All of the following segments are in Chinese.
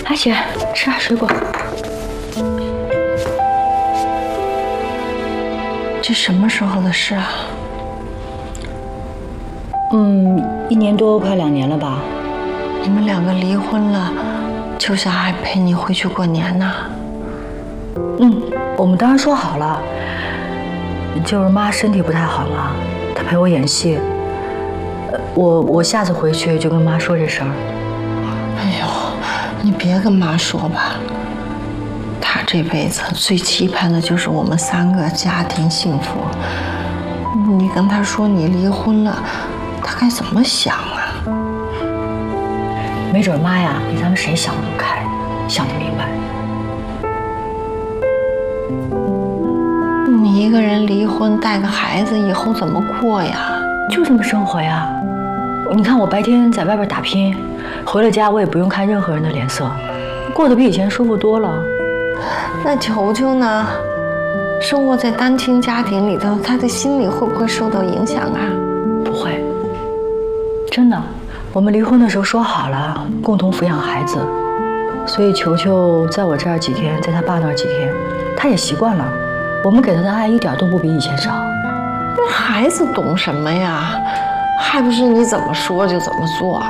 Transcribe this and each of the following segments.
阿姐，吃点水果。 这什么时候的事啊 1年多，快2年了吧？ 你们2个离婚了，秋霞还陪你回去过年呢。 我们当然说好了，就是妈身体不太好嘛，她陪我演戏。我下次回去就跟妈说这事儿。 哎呦，你别跟妈说吧，她这辈子最期盼的就是我们3个家庭幸福。你跟她说你离婚了，她该怎么想啊？ 没准妈呀，比咱们谁想得都开，想得明白。 你一个人离婚带个孩子，以后怎么过呀？ 就这么生活呀。你看我白天在外边打拼，回了家我也不用看任何人的脸色，过得比以前舒服多了。 那球球呢？生活在单亲家庭里头，他的心理会不会受到影响啊？ 不会，真的。我们离婚的时候说好了，共同抚养孩子，所以球球在我这儿几天，在他爸那儿几天，他也习惯了。我们给他的爱一点都不比以前少。 那孩子懂什么呀？还不是你怎么说就怎么做。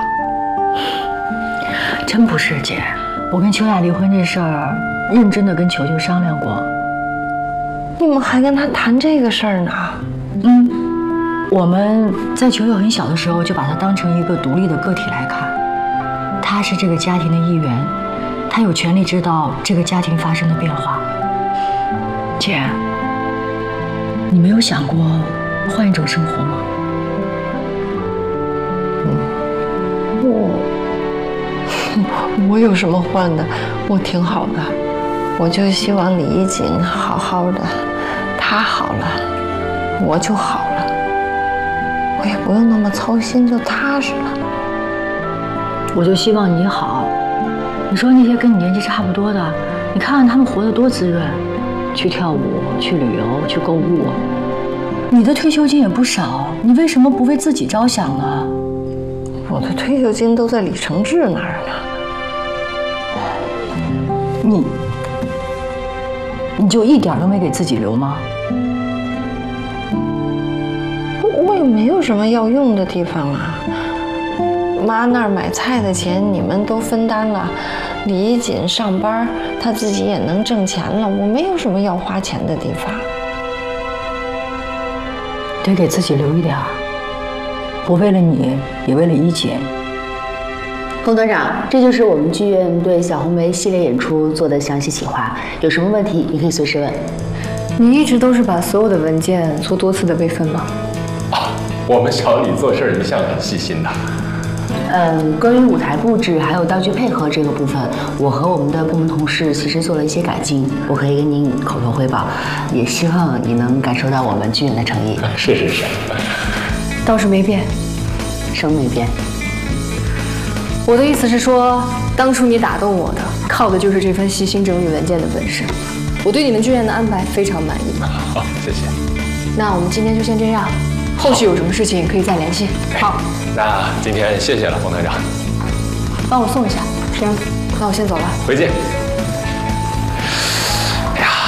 真不是姐，我跟秋雅离婚这事儿，认真的跟球球商量过。 你们还跟他谈这个事儿呢？ 我们在球球很小的时候就把他当成一个独立的个体来看，他是这个家庭的一员，他有权利知道这个家庭发生的变化。姐，你没有想过换一种生活吗？ 我有什么换的？我挺好的，我就希望李一锦好好的，他好了，我就好了，我也不用那么操心，就踏实了。 我就希望你好。你说那些跟你年纪差不多的，你看看他们活得多滋润，去跳舞，去旅游，去购物。你的退休金也不少，你为什么不为自己着想呢？ 我的退休金都在李承志那儿呢。 你就一点都没给自己留吗？ 我也没有什么要用的地方啊。妈那儿买菜的钱你们都分担了，李一锦上班，他自己也能挣钱了，我没有什么要花钱的地方。 得给自己留一点儿，不为了你，也为了一锦。 冯团长，这就是我们剧院对小红梅系列演出做的详细企划，有什么问题你可以随时问。 你一直都是把所有的文件做多次的备份吗？ 我们小李做事一向很细心的。 关于舞台布置还有道具配合这个部分，我和我们的部门同事其实做了一些改进，我可以跟您口头汇报，也希望你能感受到我们剧院的诚意。 是。 倒是没变， 什么没变？ 我的意思是说，当初你打动我的，靠的就是这份细心整理文件的本事。我对你们剧院的安排非常满意。 好，谢谢。 那我们今天就先这样，后续有什么事情可以再联系。好， 那今天谢谢了，冯团长。 帮我送一下。行，那我先走了。 回见。哎呀，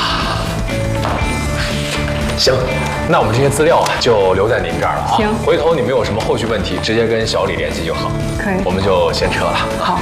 行，那我们这些资料啊，就留在您这儿了啊。 行， 回头你们有什么后续问题，直接跟小李联系就好。 可以， 我们就先撤了。 好。